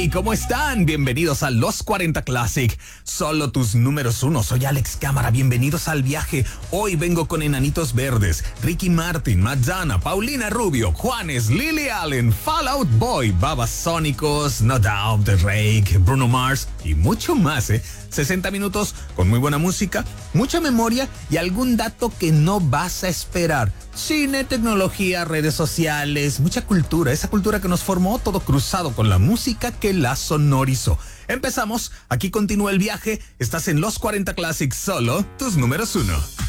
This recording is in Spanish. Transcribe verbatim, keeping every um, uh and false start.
Hey, ¿cómo están? Bienvenidos a Los cuarenta Classic. Solo tus números uno. Soy Alex Cámara. Bienvenidos al viaje. Hoy vengo con Enanitos Verdes, Ricky Martin, Madonna, Paulina Rubio, Juanes, Lily Allen, Fall Out Boy, Babasónicos, No Doubt, The Rake, Bruno Mars y mucho más, ¿eh? sesenta minutos con muy buena música, mucha memoria y algún dato que no vas a esperar. Cine, tecnología, redes sociales, mucha cultura, esa cultura que nos formó, todo cruzado con la música que la sonorizó. Empezamos, aquí continúa el viaje, estás en Los cuarenta Classics, solo tus números uno.